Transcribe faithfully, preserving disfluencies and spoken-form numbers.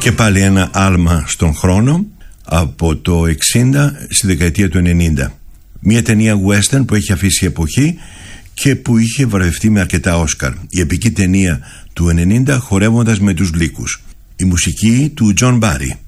Και πάλι ένα άλμα στον χρόνο από το εξήντα στη δεκαετία του ενενήντα. Μια ταινία western που έχει αφήσει εποχή και που είχε βραβευτεί με αρκετά Όσκαρ. Η επική ταινία του ενενήντα, Χορεύοντας με τους Λύκους. Η μουσική του Τζον Μπάρι.